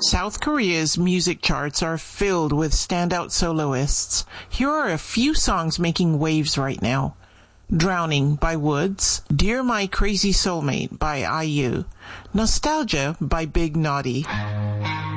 South Korea's music charts are filled with standout soloists. Here are a few songs making waves right now. Drowning by Woods, Dear My Crazy Soulmate by IU, Nostalgia by Big Naughty.